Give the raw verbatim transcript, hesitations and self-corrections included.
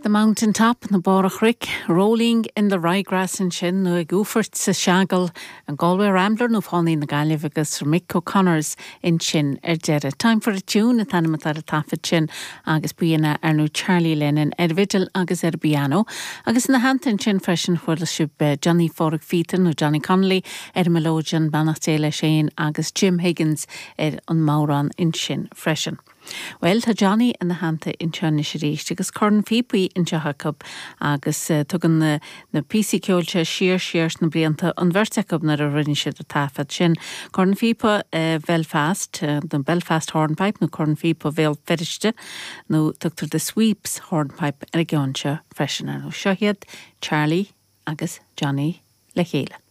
The mountain top na Borach Rick, rolling in the ryegrass in Shin, no Goofert sa Shagal, and Galway Rambler no Fawny na Galliv agus Mick O'Connors in Shin er dere. Time for a tune at Animat ar a Taffet Shin, agus Brianna ar no Charlie Lennon, er Vigil agus er Biano, agus na Hampton Shin freshen for the ship Johnny Forrick Featon no Johnny Connolly, er Melodian, Banatela Shane, agus Jim Higgins er on Mauron in Shin freshen. Well, ta Johnny and the Hanta in Chernishirish, agus Corn Fipi in Chahakub, agus uh, tugan na, na P C Kjolcha sheer sheers na Brianta on Vertekub na Rinshid Tafat Shin. Corn Fipa uh, Belfast, uh, the Belfast Hornpipe, no Corn Fipa Vel Ferishte, no Doctor the Sweeps Hornpipe, and a Gioncha Freshener, no Shahed, Charlie, agus Johnny Lechela.